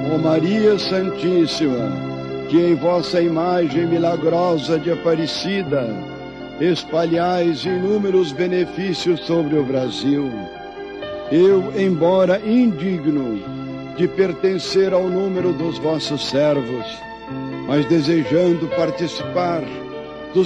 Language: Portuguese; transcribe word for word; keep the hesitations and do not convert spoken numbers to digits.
Ó Maria Santíssima, que em vossa imagem milagrosa de Aparecida espalhais inúmeros benefícios sobre o Brasil, eu, embora indigno de pertencer ao número dos vossos servos, mas desejando participar